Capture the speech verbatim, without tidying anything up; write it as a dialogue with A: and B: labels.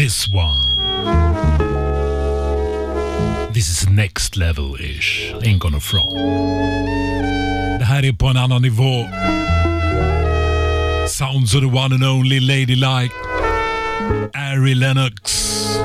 A: this one. This is next level-ish. Ain't gonna front. Det här är på en annan nivå. Sounds of the one and only Lady Like. Ari Lennox.